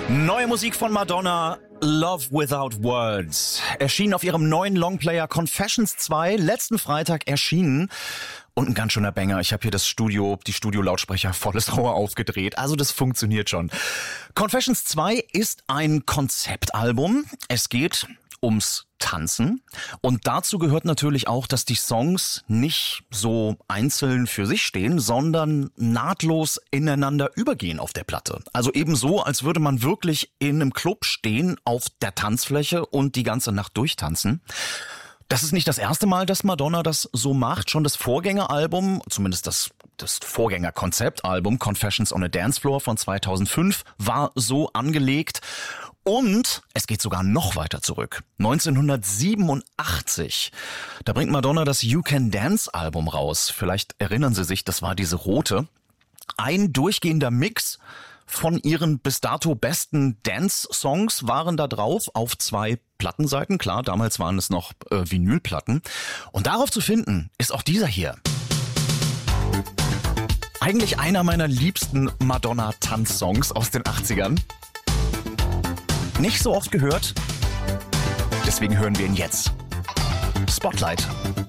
Neue Musik von Madonna, Love Without Words. Erschien auf ihrem neuen Longplayer Confessions 2, letzten Freitag erschienen. Und ein ganz schöner Banger. Ich habe hier die Studio-Lautsprecher volles Rohr aufgedreht. Also das funktioniert schon. Confessions 2 ist ein Konzeptalbum. Es geht ums Tanzen. Und dazu gehört natürlich auch, dass die Songs nicht so einzeln für sich stehen, sondern nahtlos ineinander übergehen auf der Platte. Also eben so, als würde man wirklich in einem Club stehen auf der Tanzfläche und die ganze Nacht durchtanzen. Das ist nicht das erste Mal, dass Madonna das so macht. Schon das Vorgängeralbum, zumindest das Vorgänger-Konzeptalbum Confessions on a Dance Floor von 2005 war so angelegt. Und es geht sogar noch weiter zurück. 1987, da bringt Madonna das You Can Dance Album raus. Vielleicht erinnern Sie sich, das war diese rote. Ein durchgehender Mix von ihren bis dato besten Dance-Songs waren da drauf auf 2 Plattenseiten. Klar, damals waren es noch Vinylplatten. Und darauf zu finden ist auch dieser hier. Eigentlich einer meiner liebsten Madonna-Tanzsongs aus den 80ern. Nicht so oft gehört, deswegen hören wir ihn jetzt. Spotlight.